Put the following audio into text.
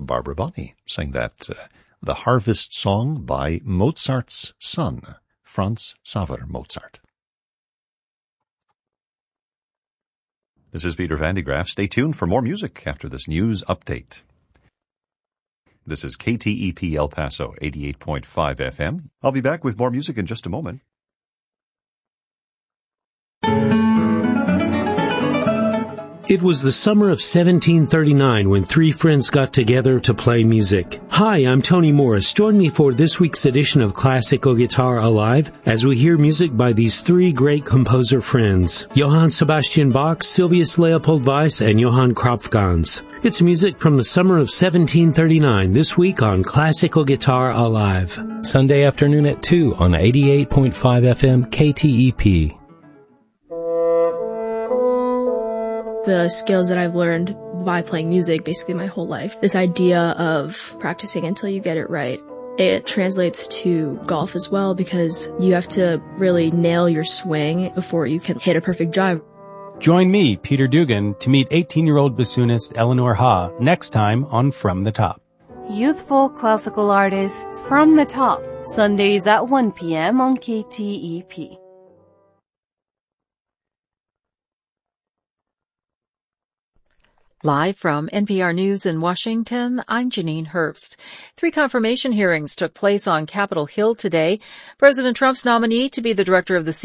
Barbara Bonney sang that, The Harvest Song by Mozart's son, Franz Xaver Mozart. This is Peter Van de Graaff. Stay tuned for more music after this news update. This is KTEP El Paso, 88.5 FM. I'll be back with more music in just a moment. It was the summer of 1739 when three friends got together to play music. Hi, I'm Tony Morris. Join me for this week's edition of Classical Guitar Alive as we hear music by these three great composer friends, Johann Sebastian Bach, Sylvius Leopold Weiss, and Johann Kropfgans. It's music from the summer of 1739 this week on Classical Guitar Alive. Sunday afternoon at 2 on 88.5 FM KTEP. The skills that I've learned by playing music basically my whole life. This idea of practicing until you get it right. It translates to golf as well because you have to really nail your swing before you can hit a perfect drive. Join me, Peter Dugan, to meet 18-year-old bassoonist Eleanor Ha next time on From the Top. Youthful classical artists From the Top, Sundays at 1 p.m. on KTEP. Live from NPR News in Washington, I'm Janine Herbst. 3 confirmation hearings took place on Capitol Hill today. President Trump's nominee to be the director of the